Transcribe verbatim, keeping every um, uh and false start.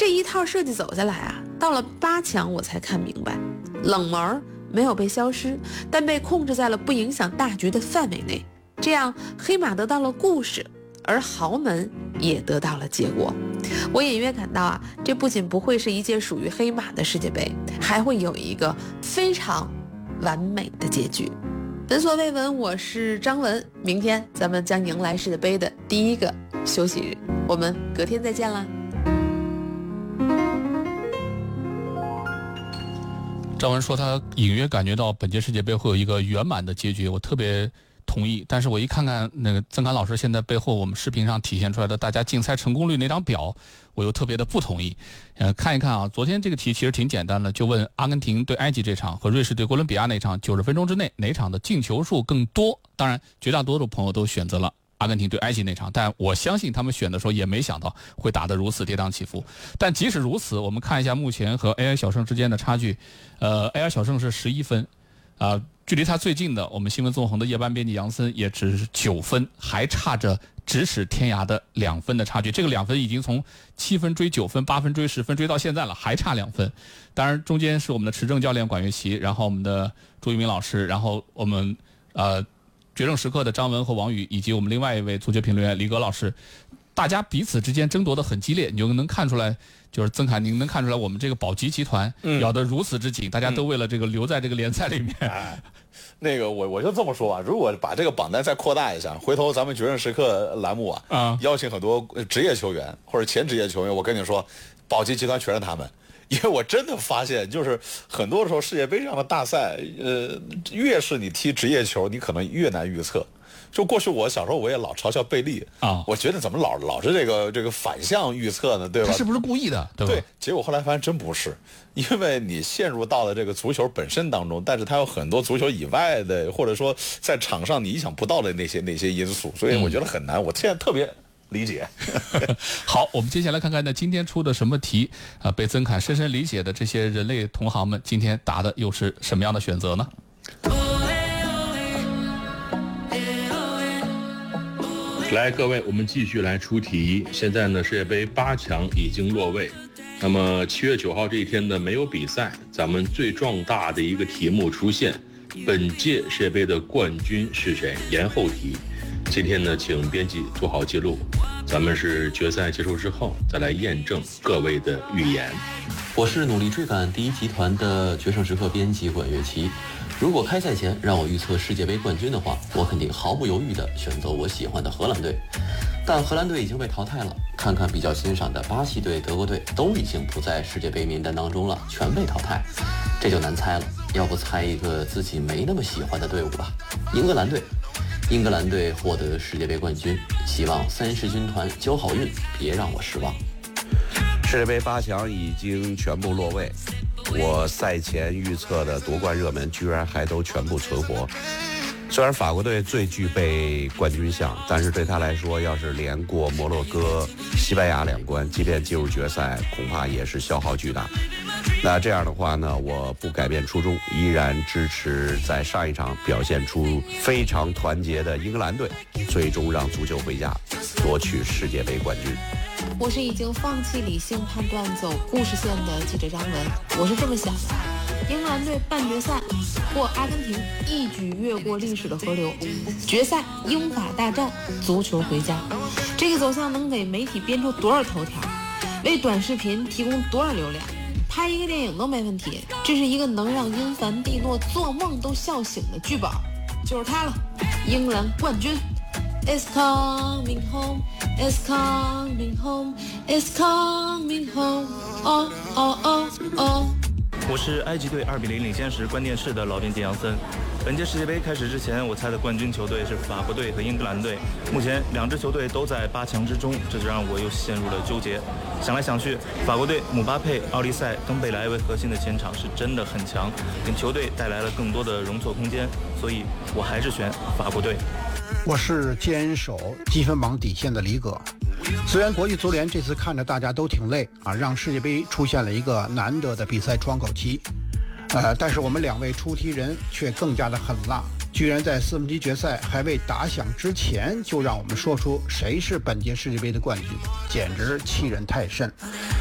这一套设计走下来啊，到了八强我才看明白，冷门没有被消失，但被控制在了不影响大局的范围内。这样黑马得到了故事，而豪门也得到了结果。我隐约感到啊，这不仅不会是一届属于黑马的世界杯，还会有一个非常完美的结局。闻所未闻，我是张文，明天咱们将迎来世界杯的第一个休息日，我们隔天再见啦。 张文说他隐约感觉到本届世界杯会有一个圆满的结局，我特别同意。但是我一看看那个曾侃老师现在背后我们视频上体现出来的大家竞猜成功率那张表，我又特别的不同意。呃，看一看啊，昨天这个题其实挺简单的，就问阿根廷对埃及这场和瑞士对哥伦比亚那场九十分钟之内哪场的进球数更多。当然绝大多数朋友都选择了阿根廷对埃及那场，但我相信他们选的时候也没想到会打得如此跌宕起伏。但即使如此，我们看一下目前和 A I 小胜之间的差距，呃 A I 小胜是十一分啊、呃，距离他最近的我们新闻纵横的夜班编辑杨森也只是九分，还差着咫尺天涯的两分的差距。这个两分已经从七分追九分，八分追十分，追到现在了，还差两分。当然中间是我们的持正教练管乐琪，然后我们的朱一鸣老师，然后我们呃决胜时刻的张文和王宇，以及我们另外一位足球评论员李格老师，大家彼此之间争夺的很激烈，你就能看出来，就是曾侃，您能看出来我们这个保级集团咬得如此之紧、嗯，大家都为了这个留在这个联赛里面。 哎、那个我我就这么说吧，如果把这个榜单再扩大一下，回头咱们决胜时刻栏目啊，啊邀请很多职业球员或者前职业球员，我跟你说，保级集团全是他们。因为我真的发现，就是很多时候世界杯上的大赛，呃，越是你踢职业球，你可能越难预测。就过去我小时候我也老嘲笑贝利啊，我觉得怎么老老是这个这个反向预测呢，对吧？ 他是不是故意的？对吧？ 对，结果后来发现真不是，因为你陷入到了这个足球本身当中，但是它有很多足球以外的，或者说在场上你意想不到的那些那些因素，所以我觉得很难。嗯、我现在特别理解。 好，我们接下来看看呢，今天出的什么题啊、呃？被曾侃深深理解的这些人类同行们，今天答的又是什么样的选择呢？ 来，各位，我们继续来出题。现在呢，世界杯八强已经落位。那么七月九号这一天呢，没有比赛，咱们最壮大的一个题目出现：本届世界杯的冠军是谁？延后题。今天呢，请编辑做好记录，咱们是决赛结束之后再来验证各位的预言。 我是努力追赶第一集团的决胜时刻编辑管乐琪。如果开赛前让我预测世界杯冠军的话，我肯定毫不犹豫地选择我喜欢的荷兰队。但荷兰队已经被淘汰了，看看比较欣赏的巴西队、德国队都已经不在世界杯名单当中了，全被淘汰，这就难猜了。要不猜一个自己没那么喜欢的队伍吧？英格兰队。英格兰队获得世界杯冠军，希望三狮军团交好运，别让我失望。 世界杯八强已经全部落位，我赛前预测的夺冠热门居然还都全部存活。虽然法国队最具备冠军相，但是对他来说，要是连过摩洛哥、西班牙两关，即便进入决赛，恐怕也是消耗巨大。那这样的话呢，我不改变初衷，依然支持在上一场表现出非常团结的英格兰队，最终让足球回家，夺取世界杯冠军。 我是已经放弃理性判断走故事线的记者张文，我是这么想的：英格兰队半决赛或阿根廷一举越过历史的河流，决赛英法大战，足球回家。这个走向能给媒体编出多少头条，为短视频提供多少流量，拍一个电影都没问题。这是一个能让因凡蒂诺做梦都笑醒的剧本，就是它了，英格兰冠军。It's coming home, it's coming home, it's coming home, oh, oh, oh, oh. 我是埃及队二比零领先时关键是的老编辑杨森。本届世界杯开始之前，我猜的冠军球队是法国队和英格兰队。目前两支球队都在八强之中，这就让我又陷入了纠结。想来想去，法国队姆巴佩、奥利塞、登贝莱为核心的前场是真的很强，给球队带来了更多的容错空间，所以我还是选法国队。 我是坚守积分榜底线的李葛。虽然国际足联这次看着大家都挺累啊，让世界杯出现了一个难得的比赛窗口期，呃，但是我们两位出题人却更加的狠辣，居然在四分之一决赛还未打响之前就让我们说出谁是本届世界杯的冠军，简直欺人太甚。